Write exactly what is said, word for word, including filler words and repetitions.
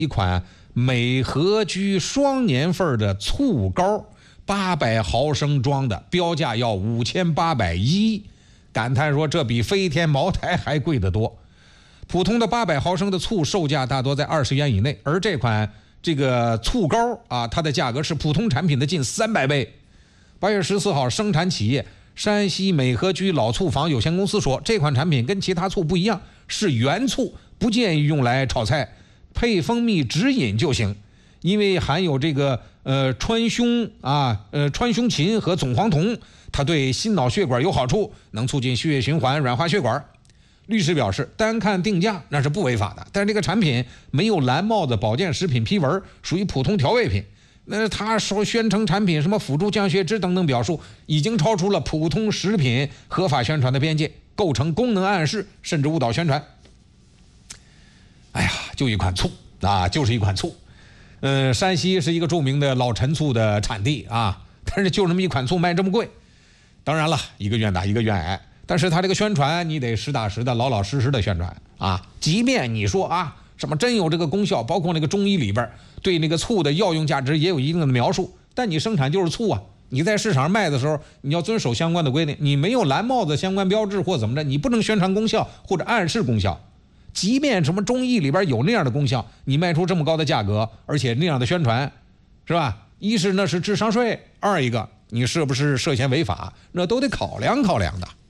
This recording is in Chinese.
一款美和居双年份的醋膏，八百毫升装的，标价要五千八百一，感叹说这比飞天茅台还贵得多。普通的八百毫升的醋售价大多在二十元以内，而这款这个醋膏啊，它的价格是普通产品的近三百倍。八月十四号，生产企业山西美和居老醋坊有限公司说，这款产品跟其他醋不一样，是原醋，不建议用来炒菜，配蜂蜜直饮就行，因为含有这个呃川芎啊呃川芎嗪和总黄酮，它对心脑血管有好处，能促进血液循环，软化血管。律师表示，单看定价那是不违法的，但是这个产品没有蓝帽子保健食品批文，属于普通调味品。那他说宣称产品什么辅助降血脂等等表述，已经超出了普通食品合法宣传的边界，构成功能暗示，甚至误导宣传。哎呀，就一款醋啊，就是一款醋。嗯，山西是一个著名的老陈醋的产地啊，但是就这么一款醋卖这么贵。当然了，一个愿打一个愿挨，但是他这个宣传你得实打实的、老老实实的宣传啊。即便你说啊什么真有这个功效，包括那个中医里边对那个醋的药用价值也有一定的描述，但你生产就是醋啊，你在市场上卖的时候，你要遵守相关的规定，你没有蓝帽子相关标志或怎么着，你不能宣传功效或者暗示功效。即便什么中医里边有那样的功效，你卖出这么高的价格，而且那样的宣传，是吧？一是那是智商税，二一个你是不是涉嫌违法，那都得考量考量的。